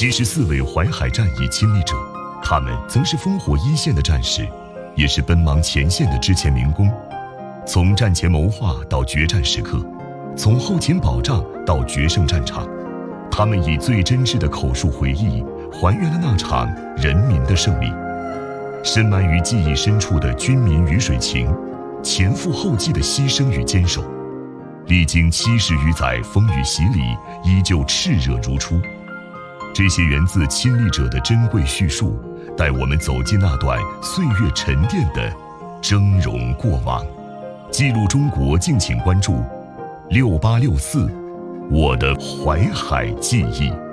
74位淮海战役亲历者，他们曾是烽火一线的战士，也是奔忙前线的之前民工。从战前谋划到决战时刻，从后勤保障到决胜战场，他们以最真挚的口述回忆还原了那场人民的胜利。深埋于记忆深处的军民鱼水情，前赴后继的牺牲与坚守，历经70余载风雨洗礼，依旧炽热如初。这些源自亲历者的珍贵叙述，带我们走进那段岁月沉淀的峥嵘过往。记录中国，敬请关注6864我的淮海记忆。